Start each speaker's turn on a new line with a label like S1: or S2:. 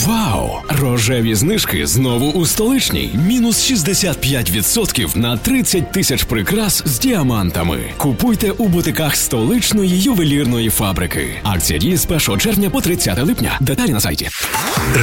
S1: Вау! Рожеві знижки знову у Столичній. Мінус 65% на 30 тисяч прикрас з діамантами. Купуйте у бутиках Столичної ювелірної фабрики. Акція діє з 1 червня по 30 липня. Деталі на сайті.